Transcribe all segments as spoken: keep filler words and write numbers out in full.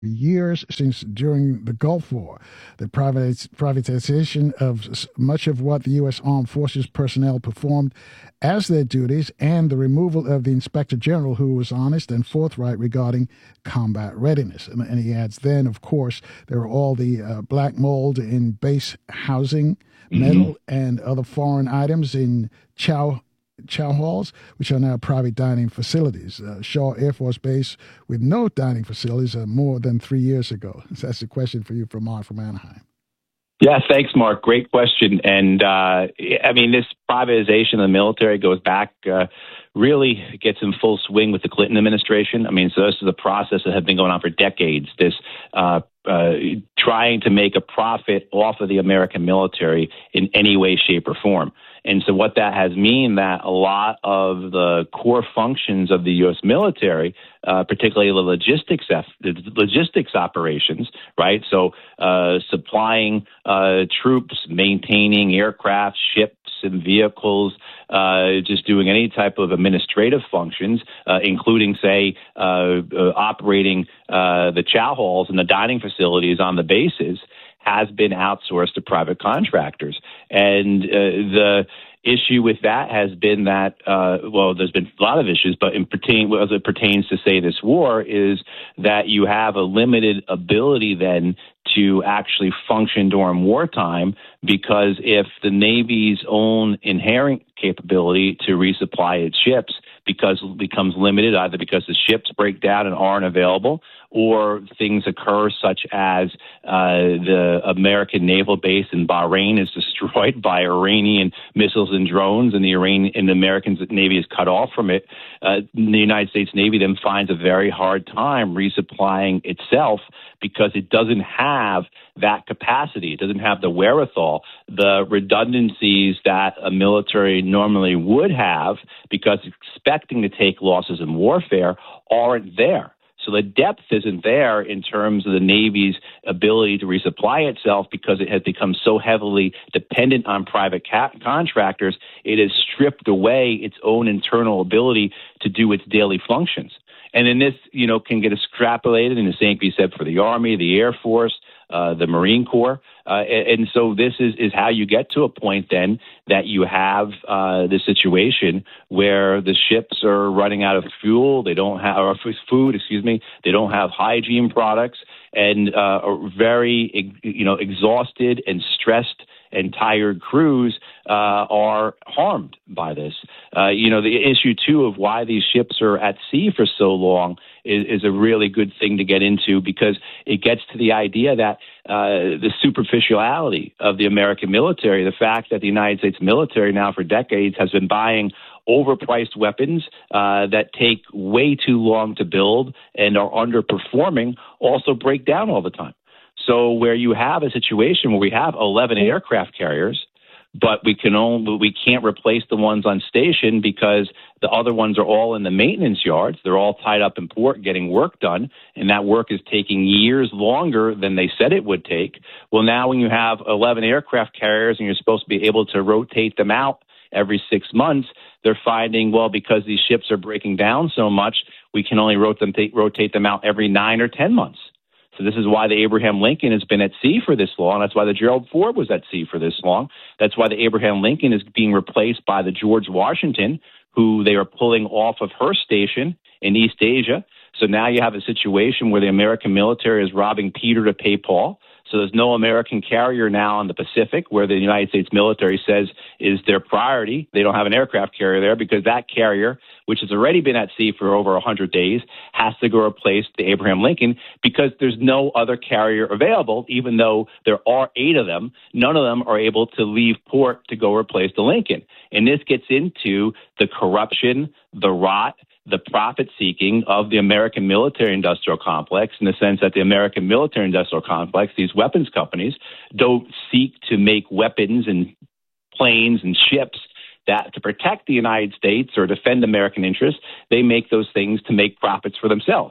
years since during the Gulf War. The privatis- privatization of s- much of what the U S. Armed Forces personnel performed as their duties and the removal of the Inspector General, who was honest and forthright regarding combat readiness. And, and he adds, then, of course, there are all the uh, black mold in base housing, metal, mm-hmm. and other foreign items in chow chow halls, which are now private dining facilities. Uh, Shaw Air Force Base with no dining facilities uh, more than three years ago. So that's a question for you from Mark from Anaheim. Yeah, thanks, Mark. Great question. And, uh, I mean, this privatization of the military goes back, uh, really gets in full swing with the Clinton administration. I mean, so this is a process that has been going on for decades, this uh, uh, trying to make a profit off of the American military in any way, shape, or form. And so what that has mean that a lot of the core functions of the U S military, uh, particularly the logistics, the logistics operations, right? So uh, supplying uh, troops, maintaining aircraft, ships, and vehicles, uh, just doing any type of administrative functions, uh, including, say, uh, uh, operating uh, the chow halls and the dining facilities on the bases, has been outsourced to private contractors. And uh, the issue with that has been that, uh, well, there's been a lot of issues, but in pertain, as it pertains to, say, this war, is that you have a limited ability then to actually function during wartime, because if the Navy's own inherent capability to resupply its ships because becomes limited, either because the ships break down and aren't available, or things occur such as uh, the American naval base in Bahrain is destroyed by Iranian missiles and drones, and the Iranian and the American Navy is cut off from it. Uh, the United States Navy then finds a very hard time resupplying itself because it doesn't have that capacity. It doesn't have the wherewithal, the redundancies that a military normally would have, because expecting to take losses in warfare aren't there. So the depth isn't there in terms of the Navy's ability to resupply itself, because it has become so heavily dependent on private ca- contractors. It has stripped away its own internal ability to do its daily functions. And then this, you know, can get extrapolated, and the same can be said for the Army, the Air Force, uh, the Marine Corps. Uh, and, and so this is, is how you get to a point then that you have uh, the situation where the ships are running out of fuel, they don't have, or food, excuse me, they don't have hygiene products, and uh, are very, you know, exhausted and stressed and tired crews uh, are harmed by this. Uh, you know, the issue, too, of why these ships are at sea for so long is, is a really good thing to get into, because it gets to the idea that uh, the superficiality of the American military, the fact that the United States military now for decades has been buying overpriced weapons uh, that take way too long to build and are underperforming, also break down all the time. So where you have a situation where we have eleven aircraft carriers, but we can only we can't replace the ones on station because the other ones are all in the maintenance yards. They're all tied up in port getting work done, and that work is taking years longer than they said it would take. Well, now when you have eleven aircraft carriers and you're supposed to be able to rotate them out every six months, they're finding, well, because these ships are breaking down so much, we can only rotate, rotate them out every nine or ten months. So this is why the Abraham Lincoln has been at sea for this long. That's why the Gerald Ford was at sea for this long. That's why the Abraham Lincoln is being replaced by the George Washington, who they are pulling off of her station in East Asia. So now you have a situation where the American military is robbing Peter to pay Paul. So there's no American carrier now in the Pacific, where the United States military says is their priority. They don't have an aircraft carrier there because that carrier, which has already been at sea for over one hundred days, has to go replace the Abraham Lincoln because there's no other carrier available, even though there are eight of them. None of them are able to leave port to go replace the Lincoln. And this gets into the corruption, the rot, the profit-seeking of the American military-industrial complex, in the sense that the American military-industrial complex, these weapons companies, don't seek to make weapons and planes and ships that to protect the United States or defend American interests. They make those things to make profits for themselves.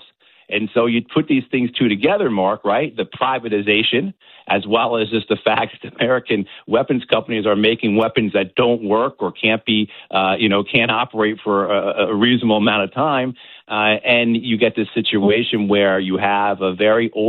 And so you put these things two together, Mark, right? The privatization, as well as just the fact that American weapons companies are making weapons that don't work or can't be, uh, you know, can't operate for a, a reasonable amount of time. Uh, and you get this situation where you have a very old